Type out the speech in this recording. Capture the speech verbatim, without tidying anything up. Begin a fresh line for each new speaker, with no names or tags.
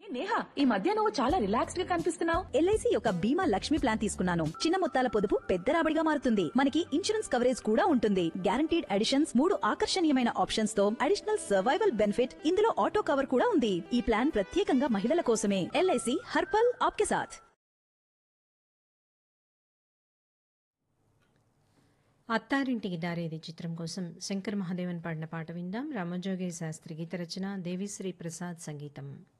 నేహా, ఈ మధ్య నువ్వు చాలా రిలాక్స్డ్ గా కనిపిస్తున్నావు.
ఎల్ఐసి యొక్క బీమా లక్ష్మి ప్లాన్ తీసుకున్నాను. చిన్న మొత్తాల పొదుపు పెద్ద రాబడిగా మారుతుంది. మనకి ఇన్సూరెన్స్ కవరేజ్ కూడా ఉంటుంది. గ్యారంటీడ్ అడిషన్స్, మూడు ఆకర్షణీయమైన ఆప్షన్స్ తో అడిషనల్ సర్వైవల్ బెనిఫిట్, ఇందులో ఆటో కవర్ కూడా ఉంది. ఈ ప్లాన్ ప్రత్యేకంగా మహిళల కోసమే. ఎల్ఐసి హర్పల్ ఆప్కే సాథ్.
అత్తారింటికి దారేది చిత్రం కోసం శంకర్ మహాదేవన్ పాడిన పాట విందాం. రామజోగి శాస్త్రి గీత రచన, దేవిశ్రీ ప్రసాద్ సంగీతం.